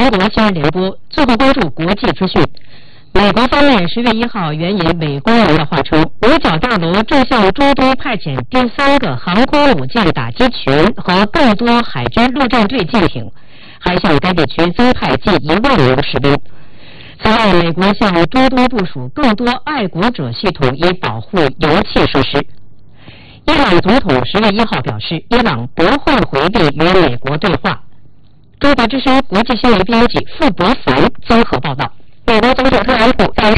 韩国新闻联播最后关注国际资讯。美国方面10月1号援引美官员的话称，五角大楼正向中东派遣第3个航空母舰打击群和更多海军陆战队舰艇，还向该地区增派近1万名士兵。此外，美国向中东部署更多爱国者系统，以保护油气设施。伊朗总统10月1号表示，伊朗不会回避与美国对话。中国之声国际新闻编辑傅博凡综合报道。 美国总统特朗普在